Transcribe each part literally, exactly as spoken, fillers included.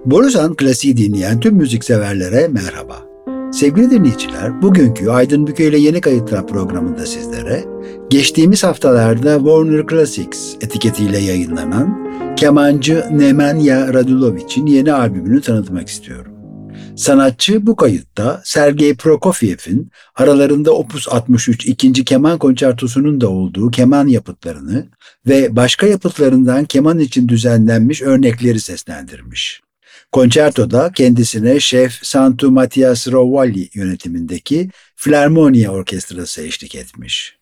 Borusan klasiği dinleyen tüm müzikseverlere merhaba. Sevgili dinleyiciler, bugünkü Aydın Büke ile Yeni Kayıtlar programında sizlere geçtiğimiz haftalarda Warner Classics etiketiyle yayınlanan kemancı Nemanja Radulovic'in yeni albümünü tanıtmak istiyorum. Sanatçı bu kayıtta Sergei Prokofiev'in aralarında Opus altmış üç ikinci keman konçertosunun da olduğu keman yapıtlarını ve başka yapıtlarından keman için düzenlenmiş örnekleri seslendirmiş. Konçertoda kendisine Şef Santu Matias Rovalli yönetimindeki Filarmonia Orkestrası eşlik etmiş.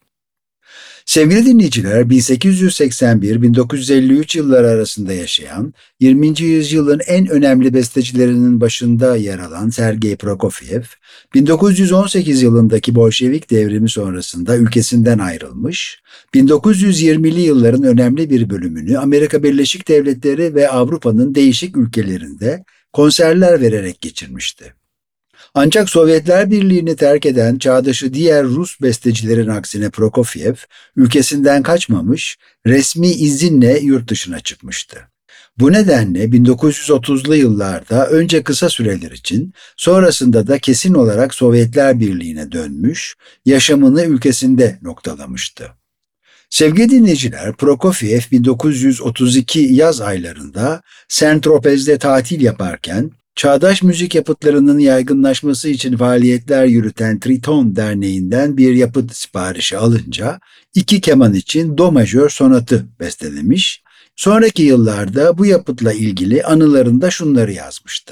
Sevgili dinleyiciler, bin sekiz yüz seksen bir - bin dokuz yüz elli üç yılları arasında yaşayan, yirminci yüzyılın en önemli bestecilerinin başında yer alan Sergei Prokofiev, bin dokuz yüz on sekiz yılındaki Bolşevik devrimi sonrasında ülkesinden ayrılmış, bin dokuz yüz yirmili yılların önemli bir bölümünü Amerika Birleşik Devletleri ve Avrupa'nın değişik ülkelerinde konserler vererek geçirmişti. Ancak Sovyetler Birliği'ni terk eden çağdaşı diğer Rus bestecilerin aksine Prokofiev, ülkesinden kaçmamış, resmi izinle yurt dışına çıkmıştı. Bu nedenle bin dokuz yüz otuzlu yıllarda önce kısa süreler için, sonrasında da kesin olarak Sovyetler Birliği'ne dönmüş, yaşamını ülkesinde noktalamıştı. Sevgili dinleyiciler, Prokofiev bin dokuz yüz otuz iki yaz aylarında Saint-Tropez'de tatil yaparken, çağdaş müzik yapıtlarının yaygınlaşması için faaliyetler yürüten Triton Derneği'nden bir yapıt siparişi alınca iki keman için Do majör sonatı bestelemiş. Sonraki yıllarda bu yapıtla ilgili anılarında şunları yazmıştı.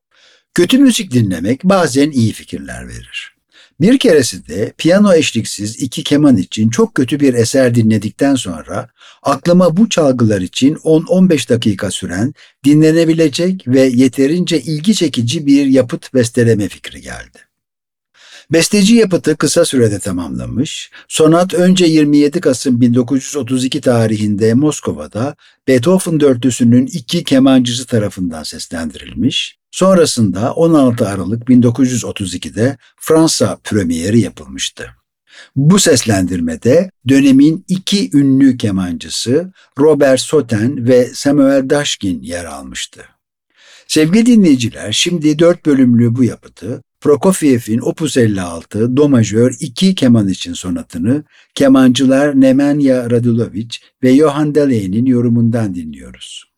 Kötü müzik dinlemek bazen iyi fikirler verir. Bir keresinde piyano eşliksiz iki keman için çok kötü bir eser dinledikten sonra aklıma bu çalgılar için on on beş dakika süren, dinlenebilecek ve yeterince ilgi çekici bir yapıt besteleme fikri geldi. Besteci yapıtı kısa sürede tamamlamış, sonat önce yirmi yedi Kasım bin dokuz yüz otuz iki tarihinde Moskova'da Beethoven dörtlüsünün iki kemancısı tarafından seslendirilmiş, sonrasında on altı Aralık bin dokuz yüz otuz ikide Fransa premieri yapılmıştı. Bu seslendirmede dönemin iki ünlü kemancısı Robert Soten ve Samuel Dashkin yer almıştı. Sevgili dinleyiciler, şimdi dört bölümlü bu yapıtı, Prokofiev'in Opus elli altı Do majör iki keman için sonatını kemancılar Nemanja Radulovic ve Johan Deleey'nin yorumundan dinliyoruz.